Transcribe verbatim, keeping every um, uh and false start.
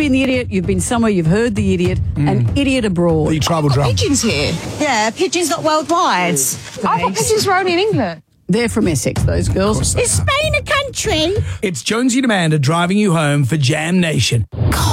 been the idiot, you've been somewhere, you've heard the idiot, an idiot abroad. The tribal drum. Pigeons here. Yeah, pigeons not worldwide. I thought pigeons were only in England. They're from Essex, those girls. Is Spain a country? It's Jonesy and Amanda driving you home for Jam Nation. God,